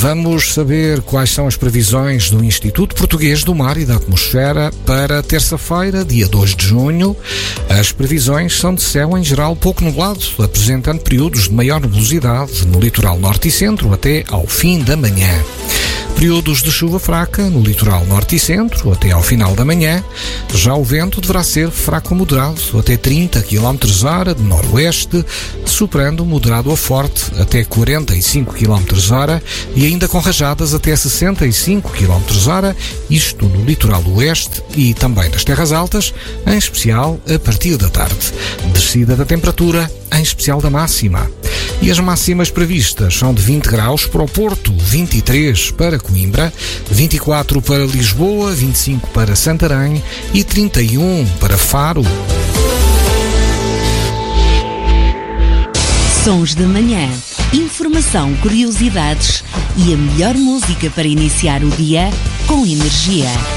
Vamos saber quais são as previsões do Instituto Português do Mar e da Atmosfera para terça-feira, dia 2 de junho. As previsões são de céu em geral pouco nublado, apresentando períodos de maior nebulosidade no litoral norte e centro até ao fim da manhã. Períodos de chuva fraca no litoral norte e centro até ao final da manhã. Já o vento deverá ser fraco a moderado até 30 km/h de noroeste, superando moderado a forte até 45 km/h e ainda com rajadas até 65 km/h, isto no litoral oeste e também nas terras altas, em especial a partir da tarde. Descida da temperatura, em especial da máxima. E as máximas previstas são de 20 graus para o Porto, 23 para Coimbra, 24 para Lisboa, 25 para Santarém e 31 para Faro. Sons da Manhã. Informação, curiosidades e a melhor música para iniciar o dia com energia.